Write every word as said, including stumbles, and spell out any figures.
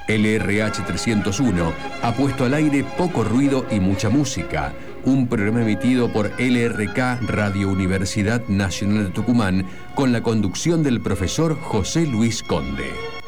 L R H trescientos uno ha puesto al aire Poco Ruido y Mucha Música, un programa emitido por L R K Radio Universidad Nacional de Tucumán con la conducción del profesor José Luis Conde.